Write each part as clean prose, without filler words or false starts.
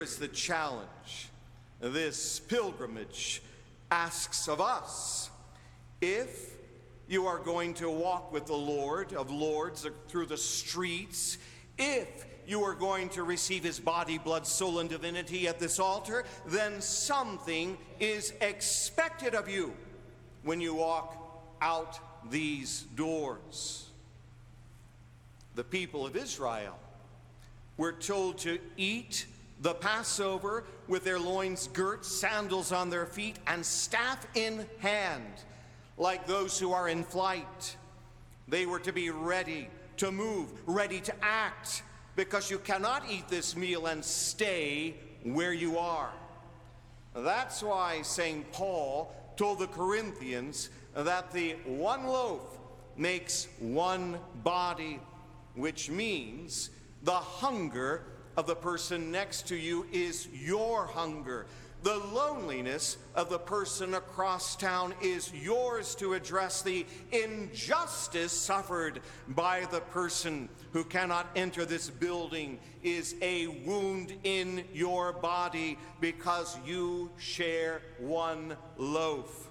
is the challenge this pilgrimage asks of us. If you are going to walk with the Lord of Lords through the streets, if you are going to receive his body, blood, soul, and divinity at this altar, then something is expected of you when you walk out these doors. The people of Israel were told to eat the Passover with their loins girt, sandals on their feet, and staff in hand, like those who are in flight. They were to be ready to move, ready to act, because you cannot eat this meal and stay where you are. That's why St. Paul told the Corinthians that the one loaf makes one body, which means the hunger of the person next to you is your hunger. The loneliness of the person across town is yours to address. The injustice suffered by the person who cannot enter this building is a wound in your body because you share one loaf.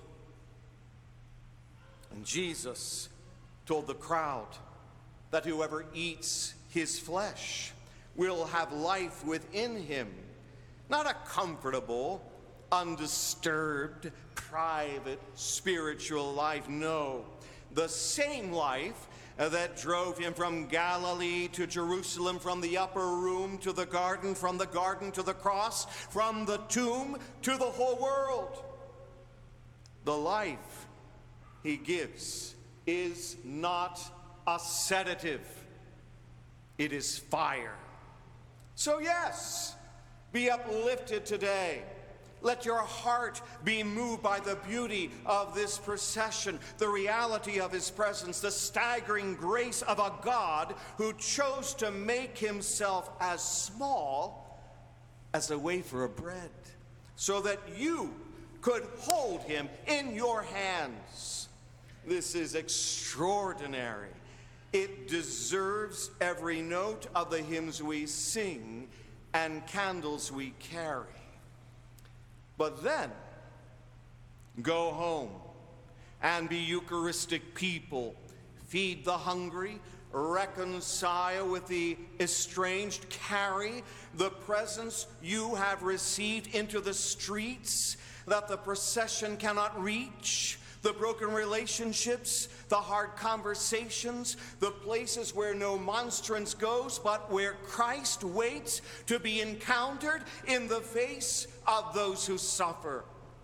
And Jesus told the crowd that whoever eats his flesh will have life within him. Not a comfortable, undisturbed, private, spiritual life. No, the same life that drove him from Galilee to Jerusalem, from the upper room to the garden, from the garden to the cross, from the tomb to the whole world. The life he gives is not a sedative. It is fire. So yes, be uplifted today. Let your heart be moved by the beauty of this procession, the reality of his presence, the staggering grace of a God who chose to make himself as small as a wafer of bread, so that you could hold him in your hands. This is extraordinary. It deserves every note of the hymns we sing and candles we carry. But then, go home and be Eucharistic people. Feed the hungry, reconcile with the estranged, carry the presence you have received into the streets that the procession cannot reach, the broken relationships, the hard conversations, the places where no monstrance goes, but where Christ waits to be encountered in the face of those who suffer.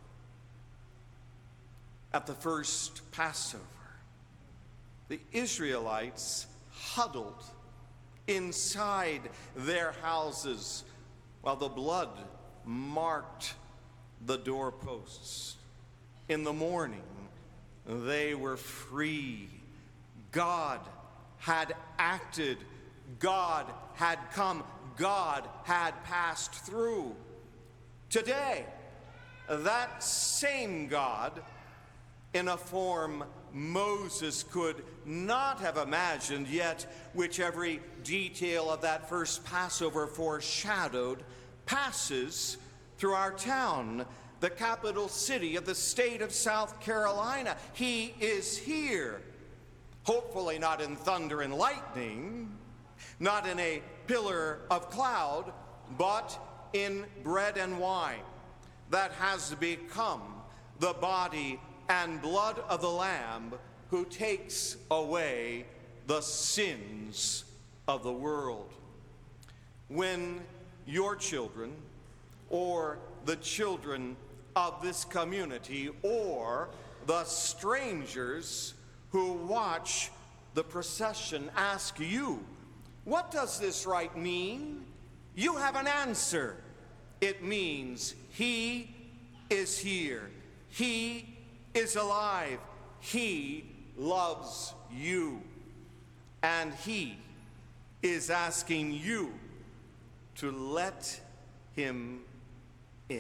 At the first Passover, the Israelites huddled inside their houses while the blood marked the doorposts. In the morning, they were free. God had acted. God had come. God had passed through. Today, that same God, in a form Moses could not have imagined, yet which every detail of that first Passover foreshadowed, passes through our town, the capital city of the state of South Carolina. He is here. Hopefully not in thunder and lightning, not in a pillar of cloud, but in bread and wine that has become the body and blood of the Lamb who takes away the sins of the world. When your children or the children of this community or the strangers who watch the procession ask you, what does this rite mean? You have an answer. It means he is here. He is alive. He loves you. And he is asking you to let him in.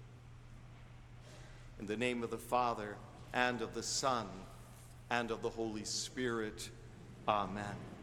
In the name of the Father, and of the Son, and of the Holy Spirit. Amen.